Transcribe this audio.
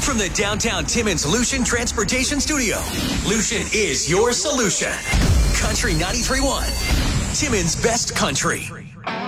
From the downtown Timmins Lucian Transportation Studio, Lucian is your solution. Country 93.1, Timmins' best country.